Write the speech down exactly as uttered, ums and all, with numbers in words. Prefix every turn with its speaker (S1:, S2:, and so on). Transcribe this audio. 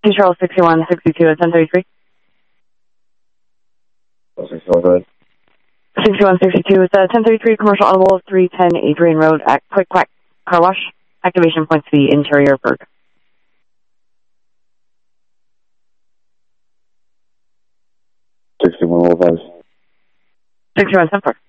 S1: Control sixty-one sixty-two at ten thirty-three.
S2: sixty-one, go ahead.
S1: sixty-one sixty-two at uh, ten thirty-three, commercial automobile, three ten Adrian Road at Quick Quack Car Wash. Activation points to the interior berg.
S2: sixty-one oh five.
S1: sixty-one ten four.